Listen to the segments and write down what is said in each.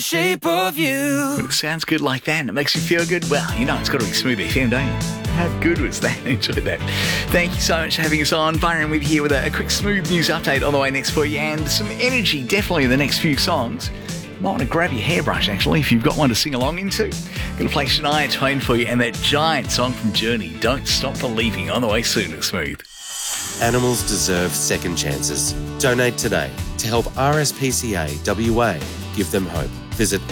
Shape of you. It sounds good like that and it makes you feel good. Well, you know it's got to be Smooth FM, don't you? How good was that? Enjoy that. Thank you so much for having us on. Byron with you here with a quick Smooth news update on the way next for you and some energy definitely in the next few songs. Might want to grab your hairbrush actually if you've got one to sing along into. Going to play Shania Twain for you and that giant song from Journey, Don't Stop Believing, on the way soon at Smooth. Animals deserve second chances. Donate today to help RSPCA WA give them hope. Visit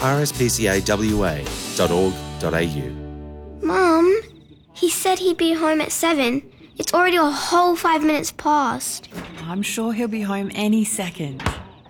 rspcawa.org.au. Mum, he said he'd be home at 7. It's already a whole 5 minutes past. I'm sure he'll be home any second.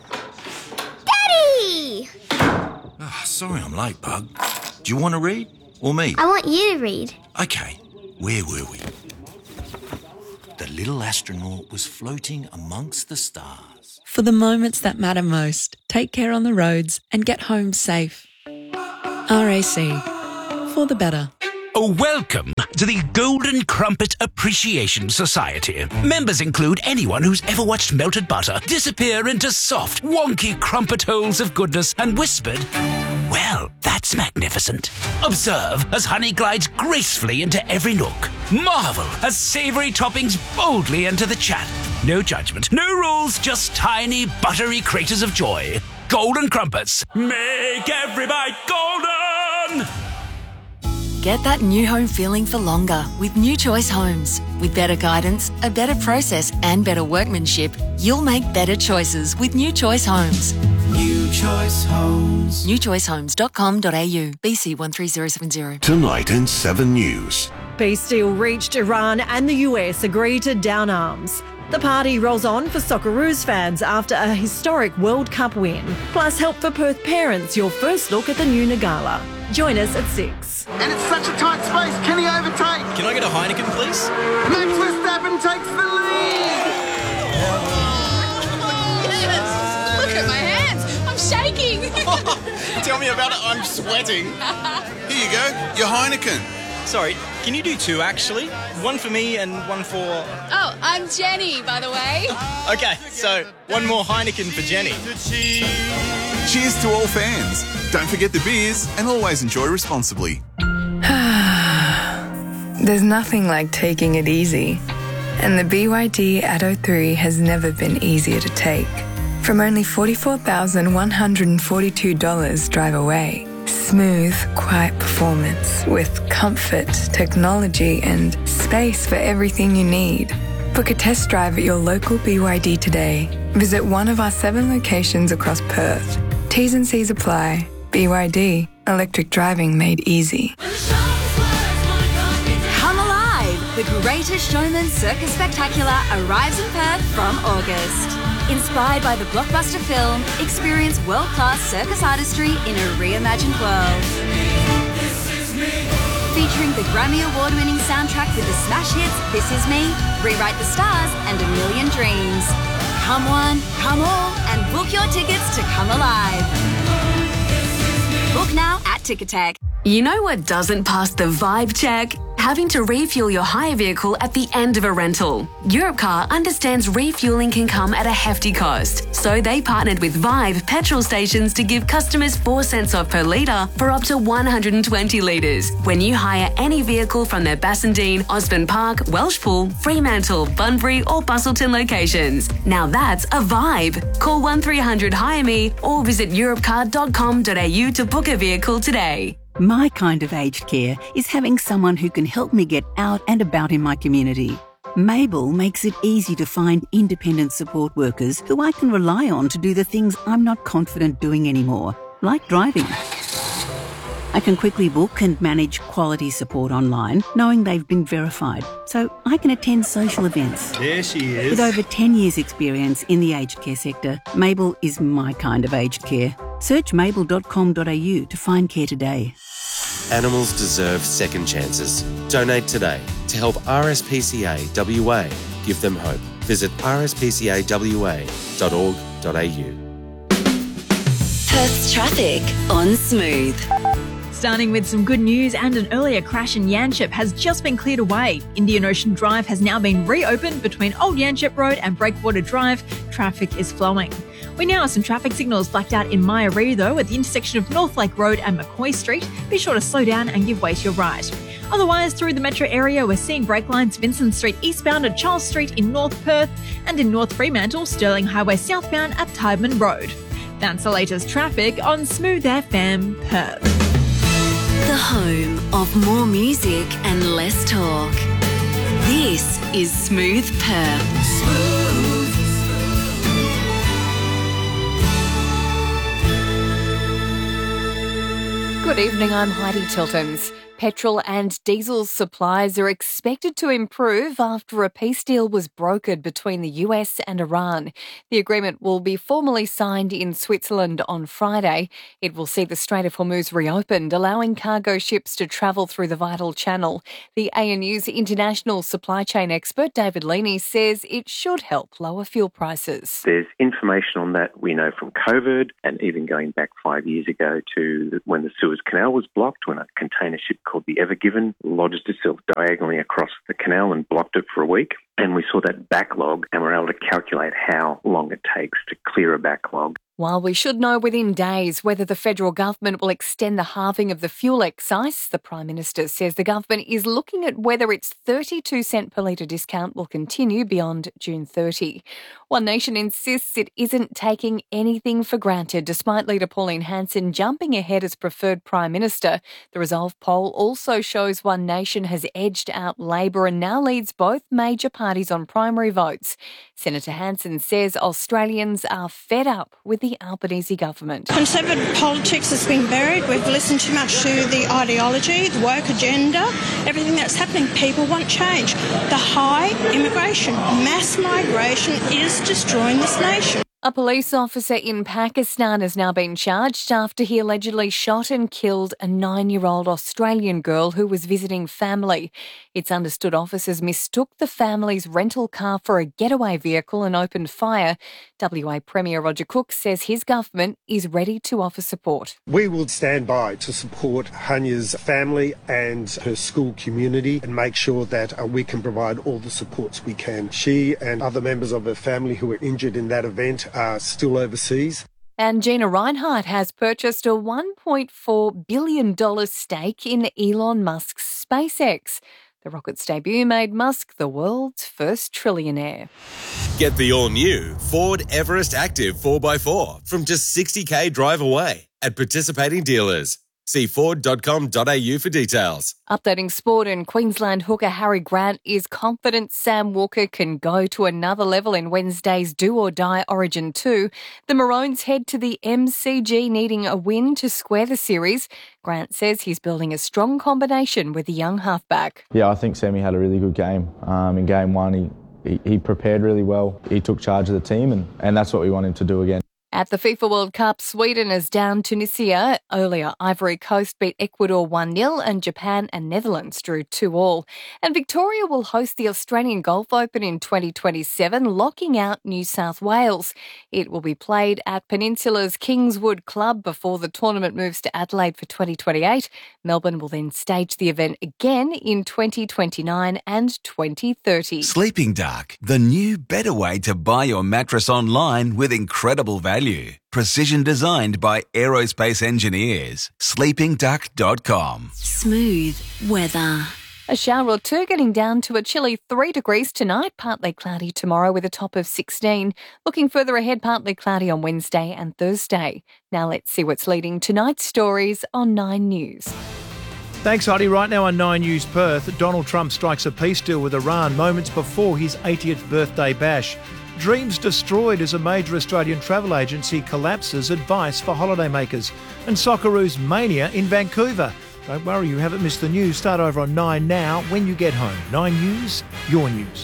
Daddy! Oh, sorry I'm late, Bug. Do you want to read? Or me? I want you to read. Okay, where were we? The little astronaut was floating amongst the stars. For the moments that matter most, take care on the roads and get home safe. RAC. For the better. Welcome to the Golden Crumpet Appreciation Society. Members include anyone who's ever watched melted butter disappear into soft, wonky crumpet holes of goodness and whispered, "Well, that's magnificent." Observe as honey glides gracefully into every nook. Marvel as savoury toppings boldly enter the chat. No judgment, no rules, just tiny, buttery craters of joy. Golden Crumpets. Make every bite golden! Get that new home feeling for longer with New Choice Homes. With better guidance, a better process and better workmanship, you'll make better choices with New Choice Homes. New Choice Homes. newchoicehomes.com.au, BC 13070. Tonight in 7 News. Peace deal reached. Iran and the US agree to down arms. The party rolls on for Socceroos fans after a historic World Cup win. Plus help for Perth parents, your first look at the new Nagala. Join us at 6. And it's such a tight space. Can he overtake? Can I get a Heineken, please? Max Verstappen takes the lead. Yes! Look at my hands. I'm shaking. Tell me about it. I'm sweating. Here you go. Your Heineken. Sorry, can you do two, actually? One for me and one for... Oh, I'm Jenny, by the way. Okay, so one more Heineken for Jenny. Cheers to all fans. Don't forget the beers and always enjoy responsibly. There's nothing like taking it easy. And the BYD Atto 3 has never been easier to take. From only $44,142 drive away. Smooth, quiet performance with comfort, technology and space for everything you need. Book a test drive at your local BYD today. Visit one of our 7 locations across Perth. T's and C's apply. BYD, electric driving made easy. Come alive! The Greatest Showman Circus Spectacular arrives in Perth from August. Inspired by the blockbuster film, experience world-class circus artistry in a reimagined world. Featuring the Grammy Award-winning soundtrack with the smash hits This Is Me, Rewrite the Stars and A Million Dreams. Come one, come all, and book your tickets to come alive. Book now at Ticketek. You know what doesn't pass the vibe check? Having to refuel your hire vehicle at the end of a rental. Europcar understands refueling can come at a hefty cost, so they partnered with Vibe petrol stations to give customers 4 cents off per litre for up to 120 litres when you hire any vehicle from their Bassendean, Osborne Park, Welshpool, Fremantle, Bunbury or Bustleton locations. Now that's a vibe. Call 1300 Hire Me or visit europcar.com.au to book a vehicle today. My kind of aged care is having someone who can help me get out and about in my community. Mabel makes it easy to find independent support workers who I can rely on to do the things I'm not confident doing anymore, like driving. I can quickly book and manage quality support online, knowing they've been verified, so I can attend social events. There she is. With over 10 years' experience in the aged care sector, Mabel is my kind of aged care. Search mabel.com.au to find care today. Animals deserve second chances. Donate today to help RSPCA WA give them hope. Visit rspcawa.org.au. Perth's traffic on Smooth. Starting with some good news, and an earlier crash in Yanchep has just been cleared away. Indian Ocean Drive has now been reopened between Old Yanchep Road and Breakwater Drive. Traffic is flowing. We now have some traffic signals blacked out in Myaree, though, at the intersection of North Lake Road and McCoy Street. Be sure to slow down and give way to your right. Otherwise, through the metro area, we're seeing brake lines Vincent Street eastbound at Charles Street in North Perth and in North Fremantle, Stirling Highway southbound at Tideman Road. That's the latest traffic on Smooth FM Perth. The home of more music and less talk. This is Smooth Perth. Good evening, I'm Heidi Tiltons. Petrol and diesel supplies are expected to improve after a peace deal was brokered between the US and Iran. The agreement will be formally signed in Switzerland on Friday. It will see the Strait of Hormuz reopened, allowing cargo ships to travel through the vital channel. The ANU's international supply chain expert, David Leaney, says it should help lower fuel prices. There's information on that we know from COVID and even going back 5 years ago to when the Suez Canal was blocked, when a container ship called the Ever Given lodged itself diagonally across the canal and blocked it for a week. And we saw that backlog and were able to calculate how long it takes to clear a backlog. While we should know within days whether the federal government will extend the halving of the fuel excise, the Prime Minister says the government is looking at whether its 32-cent per litre discount will continue beyond June 30. One Nation insists it isn't taking anything for granted, despite Leader Pauline Hanson jumping ahead as preferred Prime Minister. The Resolve poll also shows One Nation has edged out Labor and now leads both major parties on primary votes. Senator Hanson says Australians are fed up with the Albanese government. Conservative politics has been buried. We've listened too much to the ideology, the woke agenda, everything that's happening. People want change. The high immigration, mass migration is destroying this nation. A police officer in Pakistan has now been charged after he allegedly shot and killed a 9-year-old Australian girl who was visiting family. It's understood officers mistook the family's rental car for a getaway vehicle and opened fire. WA Premier Roger Cook says his government is ready to offer support. We will stand by to support Hanya's family and her school community and make sure that we can provide all the supports we can. She and other members of her family who were injured in that event are still overseas. And Gina Rinehart has purchased a $1.4 billion stake in Elon Musk's SpaceX. The rocket's debut made Musk the world's first trillionaire. Get the all-new Ford Everest Active 4x4 from just $60,000 drive away at participating dealers. See Ford.com.au for details. Updating sport, and Queensland hooker Harry Grant is confident Sam Walker can go to another level in Wednesday's do-or-die Origin 2. The Maroons head to the MCG needing a win to square the series. Grant says he's building a strong combination with the young halfback. Yeah, I think Sammy had a really good game. In game one, he prepared really well. He took charge of the team, and that's what we want him to do again. At the FIFA World Cup, Sweden is down Tunisia. Earlier, Ivory Coast beat Ecuador 1-0 and Japan and Netherlands drew 2-2. And Victoria will host the Australian Golf Open in 2027, locking out New South Wales. It will be played at Peninsula's Kingswood Club before the tournament moves to Adelaide for 2028. Melbourne will then stage the event again in 2029 and 2030. Sleeping Dark, the new better way to buy your mattress online with incredible value. Precision designed by aerospace engineers. sleepingduck.com. Smooth weather. A shower or two, getting down to a chilly 3 degrees tonight, partly cloudy tomorrow with a top of 16. Looking further ahead, partly cloudy on Wednesday and Thursday. Now let's see what's leading tonight's stories on 9 News. Thanks, Heidi. Right now on 9 News Perth, Donald Trump strikes a peace deal with Iran moments before his 80th birthday bash. Dreams destroyed as a major Australian travel agency collapses advice for holidaymakers. And Socceroos mania in Vancouver. Don't worry, you haven't missed the news. Start over on 9 now when you get home. 9 News, your news.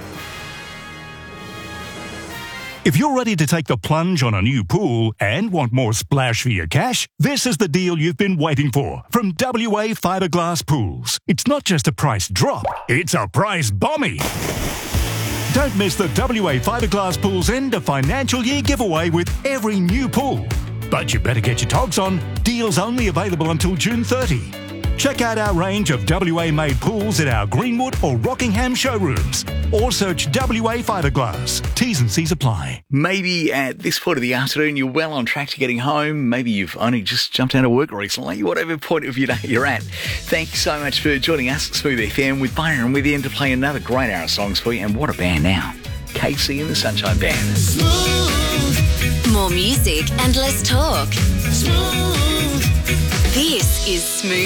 If you're ready to take the plunge on a new pool and want more splash for your cash, this is the deal you've been waiting for from WA Fiberglass Pools. It's not just a price drop, it's a price bombie. Don't miss the WA Fiberglass Pools end of financial year giveaway with every new pool. But you better get your togs on. Deals only available until June 30. Check out our range of WA-made pools at our Greenwood or Rockingham showrooms. Or search WA Fiberglass. T's and C's apply. Maybe at this point of the afternoon, you're well on track to getting home. Maybe you've only just jumped out of work recently. Whatever point of your day you're at. Thanks so much for joining us, Smooth FM, with Byron with you, to play another great hour of songs for you. And what a band now. KC and the Sunshine Band. Smooth. More music and less talk. Smooth. This is Smooth.